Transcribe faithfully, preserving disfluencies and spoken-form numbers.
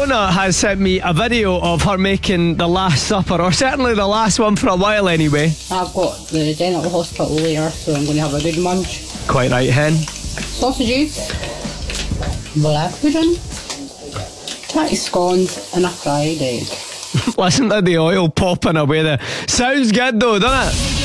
Fiona has sent me a video of her making the Last Supper, or certainly the last one for a while anyway. I've got the dental hospital later, so I'm going to have a good munch. Quite right, hen. Sausages, black pudding, tatty scones and a fried egg. Listen to the oil popping away there. Sounds good though, doesn't it?